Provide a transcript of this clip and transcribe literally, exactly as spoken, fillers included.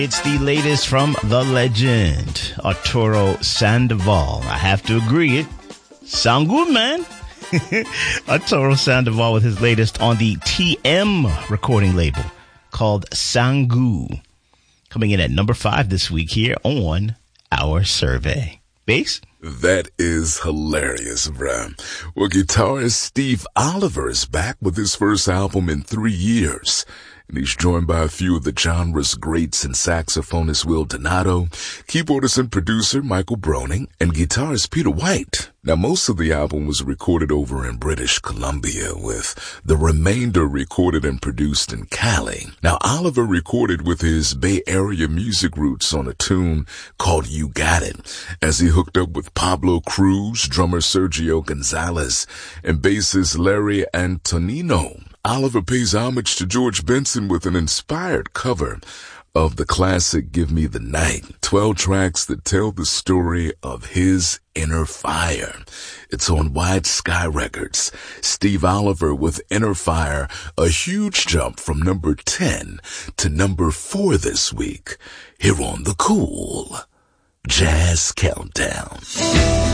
It's the latest from the legend, Arturo Sandoval. I have to agree, it sound good, man. Arturo Sandoval with his latest on the T M recording label called Sangu. Coming in at number five this week here on our survey. Bass? That is hilarious, bruh. Well, guitarist Steve Oliver is back with his first album in three years. And he's joined by a few of the genre's greats and saxophonist Will Donato, keyboardist and producer Michael Broning, and guitarist Peter White. Now, most of the album was recorded over in British Columbia, with the remainder recorded and produced in Cali. Now, Oliver recorded with his Bay Area music roots on a tune called You Got It, as he hooked up with Pablo Cruz, drummer Sergio Gonzalez, and bassist Larry Antonino. Oliver pays homage to George Benson with an inspired cover of the classic Give Me the Night. Twelve tracks that tell the story of his inner fire. It's on Wide Sky Records. Steve Oliver with Inner Fire, a huge jump from number ten to number four this week, here on the Cool Jazz Countdown.